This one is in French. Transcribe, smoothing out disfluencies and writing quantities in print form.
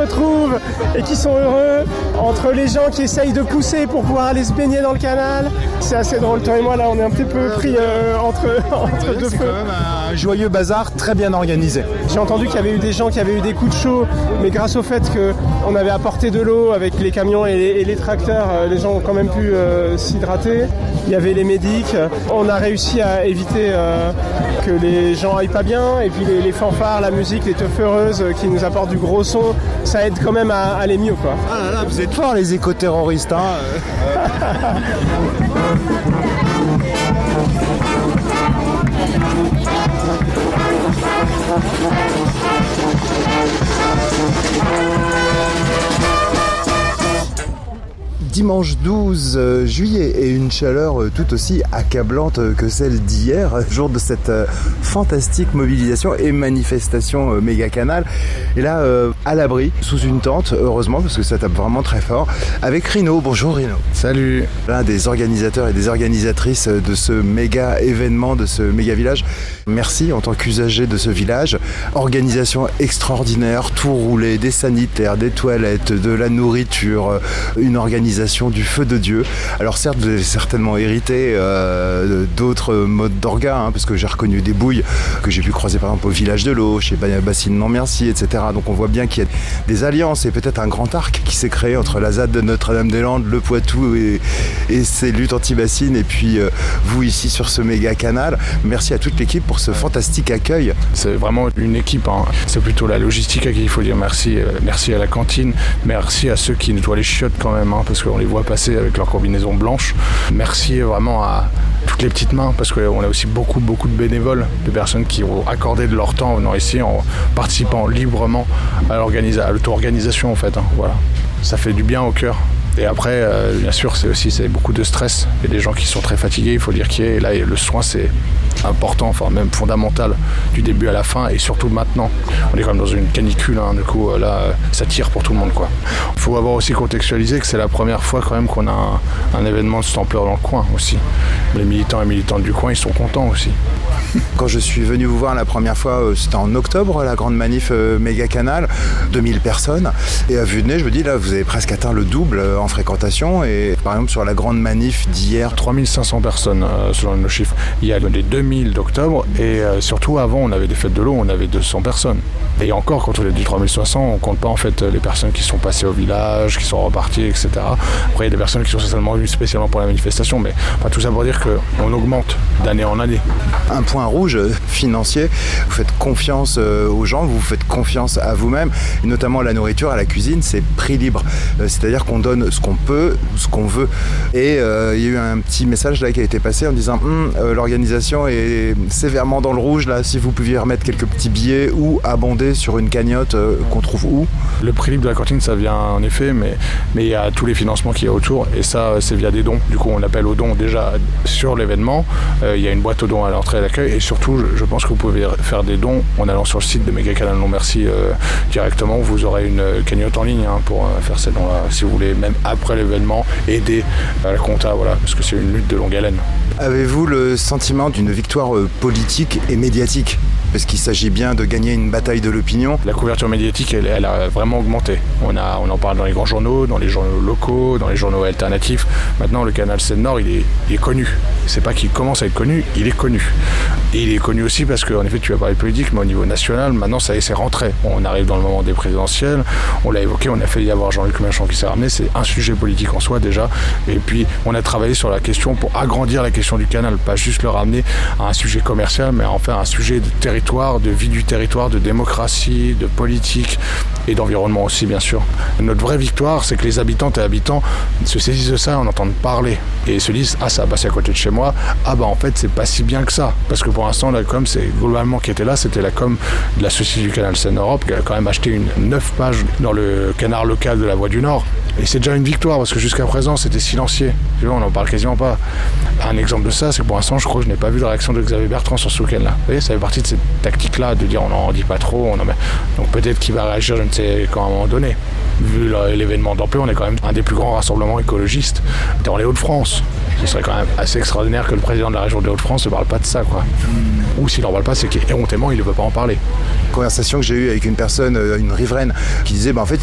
retrouvent et qui sont heureux, entre les gens qui essayent de pousser pour pouvoir aller se baigner dans le canal. C'est assez drôle. Toi et moi, là, on est un petit peu pris entre deux feux. C'est quand même un joyeux bazar très bien organisé. J'ai entendu qu'il y avait eu des gens qui avaient eu des coups de chaud, mais grâce au fait qu'on avait apporté de l'eau avec les camions et les tracteurs, les gens ont quand même pu s'hydrater. Il y avait les médics. On a réussi à éviter que les gens aillent pas bien. Et puis les fanfares, la musique, les teuffereuses qui nous apportent du gros son, ça aide quand même à aller mieux, quoi. Ah là là, vous êtes forts les éco-terroristes, hein. Dimanche 12 juillet et une chaleur tout aussi accablante que celle d'hier, jour de cette fantastique mobilisation et manifestation méga canal. Et là, à l'abri, sous une tente, heureusement, parce que ça tape vraiment très fort, avec Rino. Bonjour Rino. Salut. L'un des organisateurs et des organisatrices de ce méga événement, de ce méga village. Merci en tant qu'usager de ce village. Organisation extraordinaire, tout roulé, des sanitaires, des toilettes, de la nourriture, une organisation du feu de Dieu. Alors certes, vous avez certainement hérité d'autres modes d'orga, hein, parce que j'ai reconnu des bouilles que j'ai pu croiser par exemple au village de l'eau, chez Bassine Non Merci, etc. Donc on voit bien qu'il y a des alliances et peut-être un grand arc qui s'est créé entre la ZAD de Notre-Dame-des-Landes, le Poitou et ses luttes anti-bassines, et puis vous ici sur ce méga canal. Merci à toute l'équipe pour ce fantastique accueil. C'est vraiment une équipe, hein. C'est plutôt la logistique à qui il faut dire merci. Merci à la cantine, merci à ceux qui nettoient les chiottes quand même, hein, parce qu'on les voit passer avec leur combinaison blanche. Merci vraiment à toutes les petites mains, parce qu'on a aussi beaucoup de bénévoles, de personnes qui ont accordé de leur temps en venant ici, en participant librement à l'auto-organisation en fait, hein. Voilà. Ça fait du bien au cœur. Et après, bien sûr, c'est beaucoup de stress. Il y a des gens qui sont très fatigués, il faut dire qu'il y a. Et là, le soin, c'est important, enfin même fondamental, du début à la fin, et surtout maintenant. On est quand même dans une canicule, hein, du coup, là, ça tire pour tout le monde, quoi. Il faut avoir aussi contextualisé que c'est la première fois quand même qu'on a un événement de cette ampleur dans le coin aussi. Les militants et militantes du coin, ils sont contents aussi. Quand je suis venu vous voir la première fois, c'était en octobre, la grande manif méga canal, 2000 personnes. Et à vue de nez, je me dis, là, vous avez presque atteint le double en fréquentation. Et par exemple, sur la grande manif d'hier, 3500 personnes, selon nos chiffres. Il y a les 2000 d'octobre, et surtout avant, on avait des fêtes de l'eau, on avait 200 personnes. Et encore, quand on a dit 3500, on compte pas en fait les personnes qui sont passées au village, qui sont reparties, etc. Après, il y a des personnes qui sont certainement venues spécialement pour la manifestation, mais pas tout ça pour dire qu'on augmente d'année en année. Un point rouge financier, vous faites confiance aux gens, vous faites confiance à vous-même, et notamment la nourriture, à la cuisine, c'est prix libre. C'est-à-dire qu'on donne ce qu'on peut, ce qu'on veut. Et il y a eu un petit message là qui a été passé en disant l'organisation est sévèrement dans le rouge, là, si vous pouviez remettre quelques petits billets ou abonder sur une cagnotte qu'on trouve où. Le prix libre de la cantine, ça vient en effet, mais il y a tous les financements qu'il y a autour, et ça, c'est via des dons. Du coup, on appelle aux dons déjà sur l'événement. Il y a une boîte aux dons à l'entrée et à l'accueil, et surtout, je pense que vous pouvez faire des dons en allant sur le site de Méga Canal Non Merci directement. Vous aurez une cagnotte en ligne, hein, pour faire ces dons-là, si vous voulez, même après l'événement, aider à la compta, voilà, parce que c'est une lutte de longue haleine. Avez-vous le sentiment d'une victoire politique et médiatique ? Parce qu'il s'agit bien de gagner une bataille de l'opinion. La couverture médiatique, elle a vraiment augmenté. On en parle dans les grands journaux, dans les journaux locaux, dans les journaux alternatifs. Maintenant, le canal Seine-Nord, il est connu. C'est pas qu'il commence à être connu, il est connu. Et il est connu aussi parce qu'en effet, tu as parlé politique, mais au niveau national, maintenant, ça y est, c'est rentré. On arrive dans le moment des présidentielles, on l'a évoqué, on a fait y avoir Jean-Luc Mélenchon qui s'est ramené, c'est un sujet politique en soi déjà. Et puis, on a travaillé sur la question pour agrandir la question du canal, pas juste le ramener à un sujet commercial, mais en faire un sujet de territoire, de vie du territoire, de démocratie, de politique et d'environnement aussi, bien sûr. Notre vraie victoire, c'est que les habitantes et habitants se saisissent de ça, en entendent parler et se disent « Ah, ça a passé à côté de chez moi. Ah bah en fait, c'est pas si bien que ça. » Parce que pour l'instant, la com, c'est globalement qui était là, c'était la com de la Société du Canal Seine-Europe, qui a quand même acheté 9 pages dans le canard local de la Voie du Nord. Et c'est déjà une victoire, parce que jusqu'à présent, c'était silencieux. Tu vois, on n'en parle quasiment pas. Un exemple de ça, c'est que pour l'instant, je crois que je n'ai pas vu de réaction de Xavier Bertrand sur ce week-end-là. Vous voyez, ça fait partie de cette tactique-là, de dire on n'en dit pas trop. Donc peut-être qu'il va réagir, je ne sais quand, à un moment donné. Vu l'événement d'ampleur, on est quand même un des plus grands rassemblements écologistes dans les Hauts-de-France. Ce serait quand même assez extraordinaire que le président de la région des Hauts-de-France ne parle pas de ça, quoi. Ou s'il n'en parle pas, c'est qu'éhontément, il ne veut pas en parler. Conversation que j'ai eue avec une personne, une riveraine, qui disait en fait